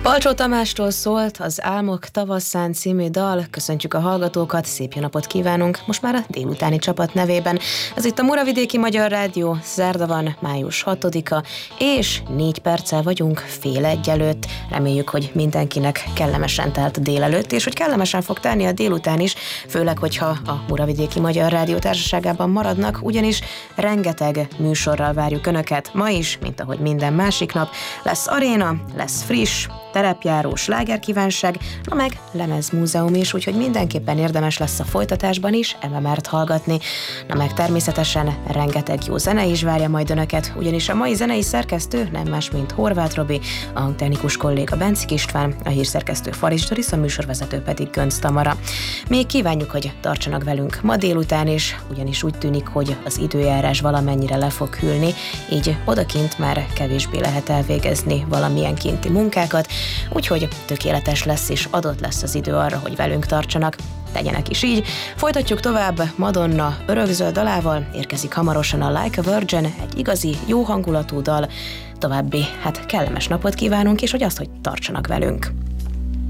Balcsó Tamástól szólt az Álmok tavasszán című dal. Köszöntjük a hallgatókat, szép jó napot kívánunk most már a délutáni csapat nevében. Ez itt a Muravidéki Magyar Rádió, szerda van, május 6-a, és 4 perccel vagyunk fél egy előtt. Reméljük, hogy mindenkinek kellemesen telt délelőtt, és hogy kellemesen fog telni a délután is, főleg, hogyha a Muravidéki Magyar Rádió társaságában maradnak, ugyanis rengeteg műsorral várjuk Önöket. Ma is, mint ahogy minden másik nap, lesz aréna, lesz friss, terepjáró, slágerkívánság, na meg lemezmúzeum is, úgyhogy mindenképpen érdemes lesz a folytatásban is MMR-t hallgatni. Na meg természetesen rengeteg jó zene is várja majd Önöket, ugyanis a mai zenei szerkesztő nem más, mint Horváth Robi, a hangtechnikus kolléga Bencik István, a hírszerkesztő Faris Doris, a műsorvezető pedig Gönc Tamara. Még kívánjuk, hogy tartsanak velünk ma délután is, ugyanis úgy tűnik, hogy az időjárás valamennyire le fog hűlni, így odakint már kevésbé lehet elvégezni valamilyen kinti munkákat, úgyhogy tökéletes lesz és adott lesz az idő arra, hogy velünk tartsanak. Tegyenek is így. Folytatjuk tovább Madonna örökzöld dalával, érkezik hamarosan a Like a Virgin, egy igazi, jó hangulatú dal. További, kellemes napot kívánunk, és hogy azt, hogy tartsanak velünk.